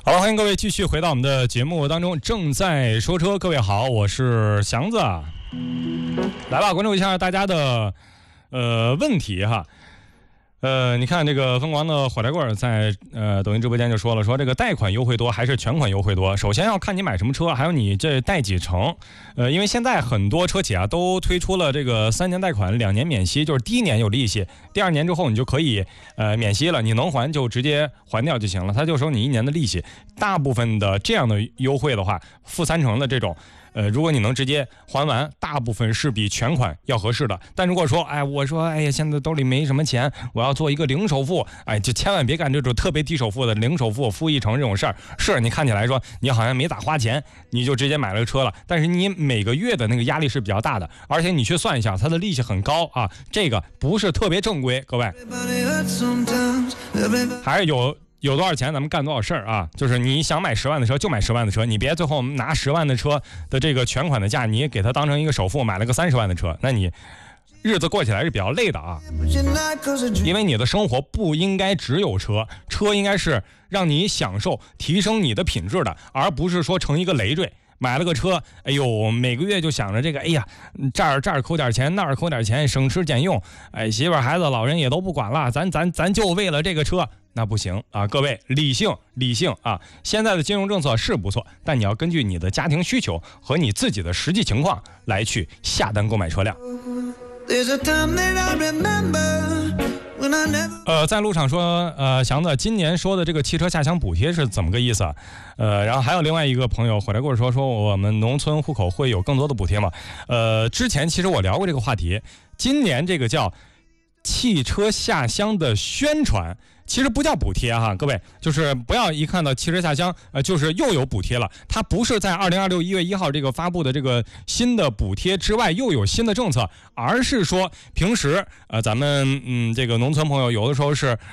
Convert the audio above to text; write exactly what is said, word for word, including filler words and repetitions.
好了，欢迎各位继续回到我们的节目当中，正在说车。各位好，我是祥子，来吧，关注一下大家的呃问题哈。呃，你看这个疯狂的火柴棍在呃抖音直播间就说了，说这个贷款优惠多还是全款优惠多？首先要看你买什么车，还有你这贷几成。呃，因为现在很多车企啊都推出了这个三年贷款，两年免息，就是第一年有利息，第二年之后你就可以呃免息了，你能还就直接还掉就行了，他就收你一年的利息。大部分的这样的优惠的话，负三成的这种。呃，如果你能直接还完，大部分是比全款要合适的。但如果说，哎，我说，哎呀，现在兜里没什么钱，我要做一个零首付，哎，就千万别干这种特别低首付的零首付付一成这种事儿。是你看起来说你好像没咋花钱，你就直接买了个车了，但是你每个月的那个压力是比较大的，而且你去算一下，它的利息很高啊，这个不是特别正规，各位，还是有。有多少钱咱们干多少事儿啊，就是你想买十万的车就买十万的车，你别最后拿十万的车的这个全款的价，你给它当成一个首付买了个三十万的车，那你日子过起来是比较累的啊。因为你的生活不应该只有车，车应该是让你享受提升你的品质的，而不是说成一个累赘。买了个车，哎呦，每个月就想着这个，哎呀，这儿这儿扣点钱，那儿扣点钱，省吃俭用，哎，媳妇孩子老人也都不管了，咱咱咱就为了这个车，那不行啊！各位，理性理性啊！现在的金融政策是不错，但你要根据你的家庭需求和你自己的实际情况来去下单购买车辆。呃，在路上说，呃，祥子今年说的这个汽车下乡补贴是怎么个意思啊？呃，然后还有另外一个朋友火柴棍说，说我们农村户口会有更多的补贴吗？呃，之前其实我聊过这个话题，今年这个叫汽车下乡的宣传。其实不叫补贴哈，各位，就是不要一看到汽车下乡，呃，就是又有补贴了。它不是在二零二六一月一号这个发布的这个新的补贴之外又有新的政策，而是说平时呃咱们嗯这个农村朋友有的时候是